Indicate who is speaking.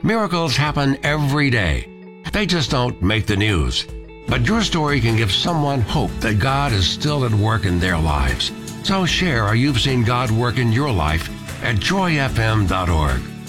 Speaker 1: Miracles happen every day. They just don't make the news. But your story can give someone hope that God is still at work in their lives. So share how you've seen God work in your life at joyfm.org.